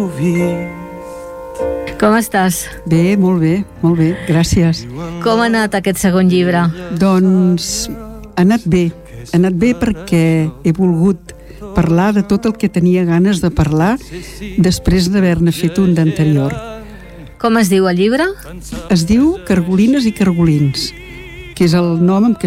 Com estàs? Bé, molt bé, gràcies. Com ha anat aquest segon llibre? Doncs ha anat bé perquè he volgut parlar de tot el que tenia ganes de parlar després d'haver-ne fet un d'anterior. Com es diu el llibre? Es diu Cargolines i Cargolins, que és el nom amb què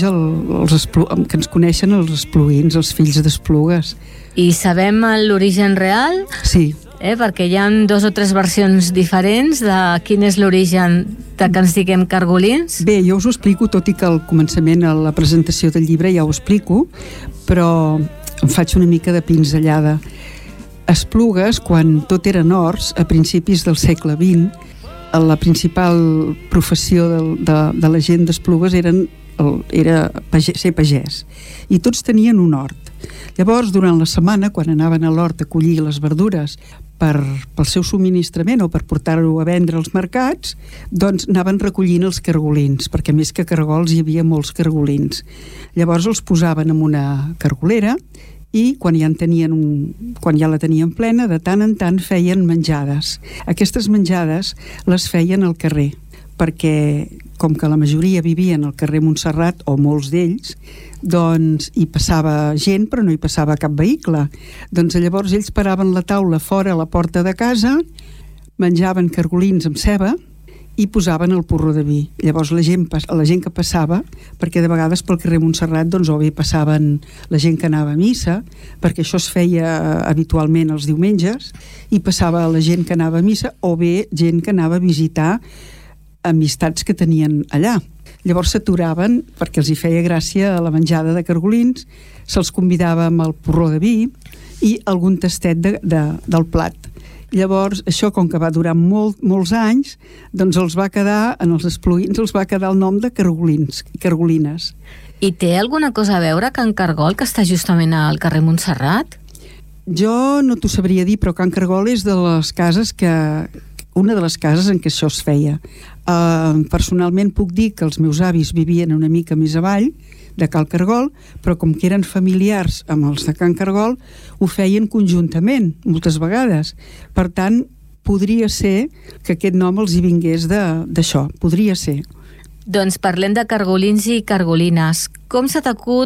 ens coneixen els espluguins, els fills d'Esplugues. I sabem l'origen real? Sí. Perquè hi ha 2 o 3 versions diferents de quin és l'origen de que ens diguem cargolins. Bé, jo us ho explico, tot i que al començament, a la presentació del llibre ja ho explico, però em faig una mica de pinzellada. Esplugues, quan tot eren horts, a principis del segle XX, la principal professió de la gent d'Esplugues era ser pagès, i tots tenien un hort. Llavors, durant la setmana, quan anaven a l'hort a collir les verdures pel seu subministrament o per portar-ho a vendre als mercats, doncs anaven recollint els cargolins, perquè més que cargols hi havia molts cargolins. Llavors els posaven en una cargolera i quan ja la tenien plena, de tant en tant feien menjades. Aquestes menjades les feien al carrer, perquè com que la majoria vivien al carrer Montserrat, o molts d'ells, doncs hi passava gent però no hi passava cap vehicle. Doncs llavors ells paraven la taula fora a la porta de casa, menjaven cargolins amb ceba i posaven el porró de vi. Llavors la gent que passava, perquè de vegades pel carrer Montserrat doncs o bé passaven la gent que anava a missa, perquè això es feia habitualment els diumenges, i passava la gent que anava a missa, o bé gent que anava a visitar amistats que tenien allà. Llavors s'aturaven perquè els hi feia gràcia a la menjada de cargolins, se'ls convidava amb el porró de vi i algun tastet del plat. Llavors, això, com que va durar molts anys, doncs els va quedar, en els espluguins, els va quedar el nom de cargolins i cargolines. I té alguna cosa a veure Can Cargol, que està justament al carrer Montserrat? Jo no t'ho sabria dir, però Can Cargol és una de les cases en què això es feia. Personalment puc dir que els meus avis vivien una mica més avall de Cal Cargol, però com que eren familiars amb els de Can Cargol, ho feien conjuntament, moltes vegades. Per tant, podria ser que aquest nom els hi vingués d'això, podria ser. Doncs parlem de cargolins i cargolines. Com se t'acut